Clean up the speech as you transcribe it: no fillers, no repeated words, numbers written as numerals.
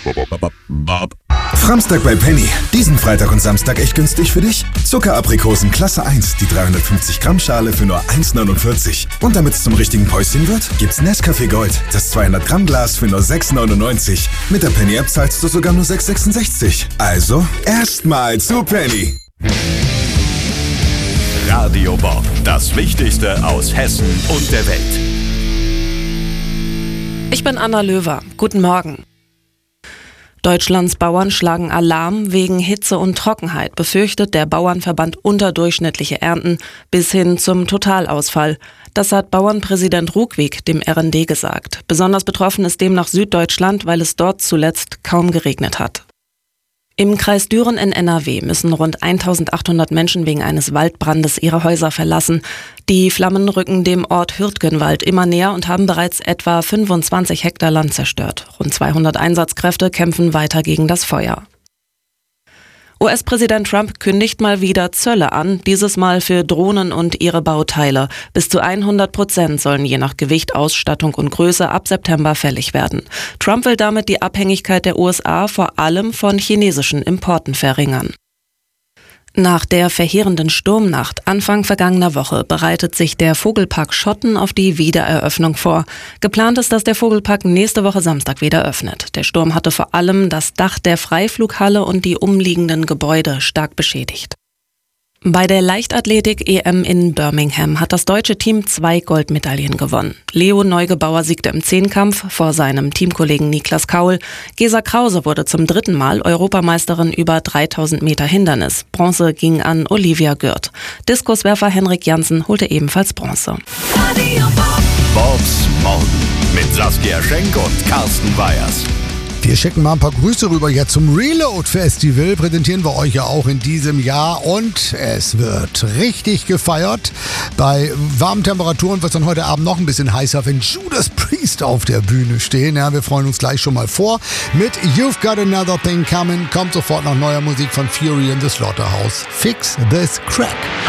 Framstag bei Penny. Diesen Freitag und Samstag echt günstig für dich? Zuckeraprikosen Klasse 1, die 350 Gramm Schale für nur 1,49. Und damit es zum richtigen Päuschen wird, gibt's Nescafé Gold, das 200 Gramm Glas für nur 6,99. Mit der Penny App zahlst du sogar nur 6,66. Also, erstmal zu Penny. Radio Bob, das Wichtigste aus Hessen und der Welt. Ich bin Anna Löwer. Guten Morgen. Deutschlands Bauern schlagen Alarm wegen Hitze und Trockenheit, befürchtet der Bauernverband unterdurchschnittliche Ernten bis hin zum Totalausfall. Das hat Bauernpräsident Rugwig dem RND gesagt. Besonders betroffen ist demnach Süddeutschland, weil es dort zuletzt kaum geregnet hat. Im Kreis Düren in NRW müssen rund 1800 Menschen wegen eines Waldbrandes ihre Häuser verlassen. Die Flammen rücken dem Ort Hürtgenwald immer näher und haben bereits etwa 25 Hektar Land zerstört. Rund 200 Einsatzkräfte kämpfen weiter gegen das Feuer. US-Präsident Trump kündigt mal wieder Zölle an, dieses Mal für Drohnen und ihre Bauteile. Bis zu 100% sollen je nach Gewicht, Ausstattung und Größe ab September fällig werden. Trump will damit die Abhängigkeit der USA vor allem von chinesischen Importen verringern. Nach der verheerenden Sturmnacht Anfang vergangener Woche bereitet sich der Vogelpark Schotten auf die Wiedereröffnung vor. Geplant ist, dass der Vogelpark nächste Woche Samstag wieder öffnet. Der Sturm hatte vor allem das Dach der Freiflughalle und die umliegenden Gebäude stark beschädigt. Bei der Leichtathletik-EM in Birmingham hat das deutsche Team 2 Goldmedaillen gewonnen. Leo Neugebauer siegte im Zehnkampf vor seinem Teamkollegen Niklas Kaul. Gesa Krause wurde zum 3. Mal Europameisterin über 3000 Meter Hindernis. Bronze ging an Olivia Gürt. Diskuswerfer Henrik Janssen holte ebenfalls Bronze. Bobs Morgen mit Saskia Schenk und Carsten Weyers. Wir schicken mal ein paar Grüße rüber jetzt zum Reload Festival. Präsentieren wir euch ja auch in diesem Jahr und es wird richtig gefeiert. Bei warmen Temperaturen wird es dann heute Abend noch ein bisschen heißer, wenn Judas Priest auf der Bühne stehen. Ja, wir freuen uns gleich schon mal vor. Mit You've Got Another Thing Coming kommt sofort noch neuer Musik von Fury in the Slaughterhouse. Fix this crack.